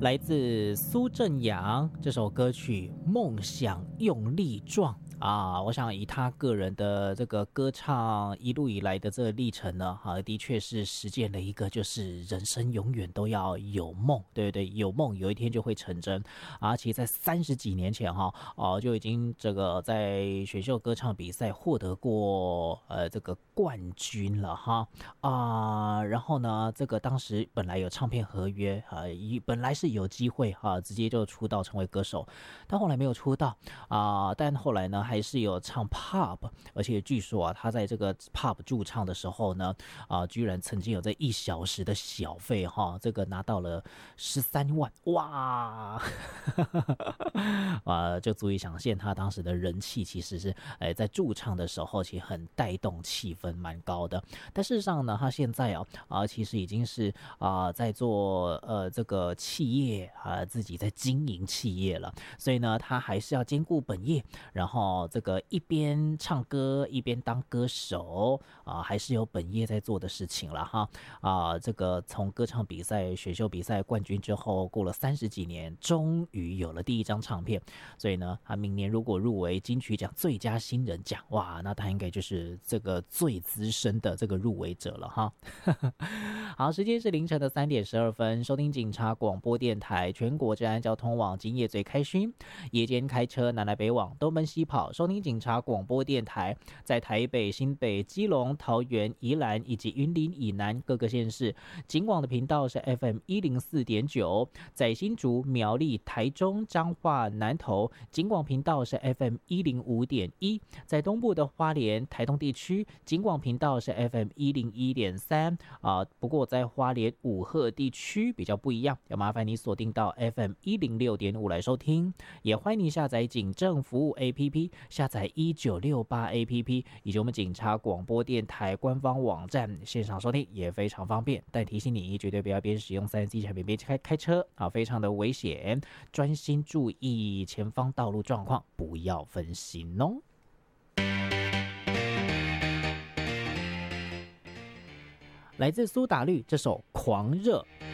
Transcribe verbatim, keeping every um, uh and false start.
来自苏正阳这首歌曲《梦想用力撞》啊，我想以他个人的这个歌唱一路以来的这个历程呢，啊，的确是实践了一个就是人生永远都要有梦，对对对，有梦有一天就会成真啊。其实在三十几年前哈，哦、啊、就已经这个在选秀歌唱比赛获得过呃这个冠军了哈啊，然后呢，这个当时本来有唱片合约啊，本来是有机会啊直接就出道成为歌手，但后来没有出道啊，但后来呢还是有唱 pop， 而且据说啊他在这个 pop 驻唱的时候呢啊，居然曾经有在一小时的小费哈，这个拿到了十三万，哇啊，就足以想见他当时的人气其实是哎在驻唱的时候其实很带动气氛，蛮高的。但事实上呢，他现在啊啊其实已经是啊在做呃这个企业啊自己在经营企业了，所以呢他还是要兼顾本业，然后这个一边唱歌一边当歌手啊，还是有本业在做的事情了哈啊。这个从歌唱比赛选秀比赛冠军之后，过了三十几年，终于有了第一张唱片，所以呢他明年如果入围金曲奖最佳新人奖，哇，那他应该就是这个最资深的这个入围者了哈好，时间是凌晨的三点十二分，收听警察广播电台全国治安交通网，今夜最开心，夜间开车南来北往东奔西跑，收听警察广播电台，在台北、新北、基隆、桃园、宜兰以及云林以南各个县市，警广的频道是 F M 一零四点九，在新竹、苗栗、台中、彰化、南投，警广频道是 F M 一零五点一，在东部的花莲、台东地区，警广频道是 F M 一零一点三啊，不过在花莲五鹤地区比较不一样，要麻烦你锁定到 F M 一零六点五来收听，也欢迎你下载警政服务 A P P， 下载一九六八 A P P 以及我们警察广播电台官方网站线上收听也非常方便，但提醒你绝对不要边使用 三 C 产品边开开车啊，非常的危险，专心注意前方道路状况，不要分心哦。来自苏打绿这首《狂热》。